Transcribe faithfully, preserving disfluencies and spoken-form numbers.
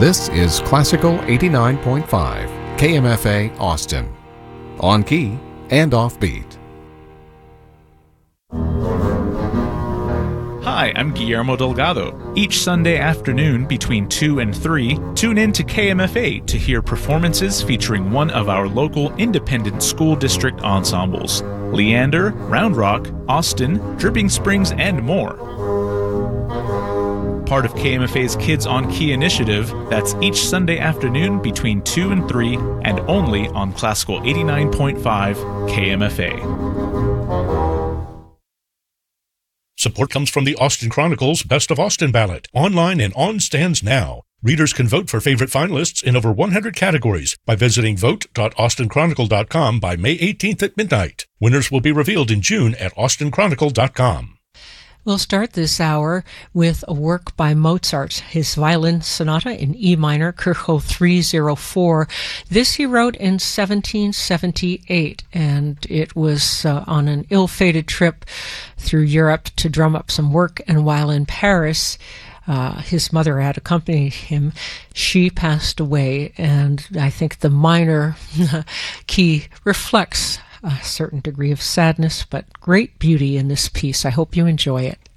This is Classical eighty-nine point five, K M F A Austin. On key and offbeat. Hi, I'm Guillermo Delgado. Each Sunday afternoon between two and three, tune in to K M F A to hear performances featuring one of our local independent school district ensembles: Leander, Round Rock, Austin, Dripping Springs, and more. Part of K M F A's Kids on Key initiative, that's each Sunday afternoon between two and three, and only on Classical eighty-nine point five K M F A. Support comes from the Austin Chronicle's Best of Austin ballot, online and on stands now. Readers can vote for favorite finalists in over one hundred categories by visiting vote dot austin chronicle dot com by May eighteenth at midnight. Winners will be revealed in June at austin chronicle dot com. We'll start this hour with a work by Mozart, his Violin Sonata in E minor, Kirchhoff three oh four. This he wrote in seventeen seventy-eight, and it was uh, on an ill-fated trip through Europe to drum up some work, and while in Paris, uh, his mother had accompanied him. She passed away, and I think the minor key reflects a certain degree of sadness, but great beauty in this piece. I hope you enjoy it.